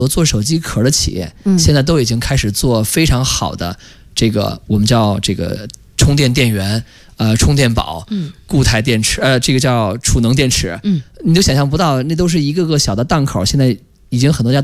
做手机壳的企业，现在都已经开始做非常好的这个我们叫这个充电电源，充电宝，固态电池，这个叫储能电池，你都想象不到，那都是一个个小的档口，现在已经很多家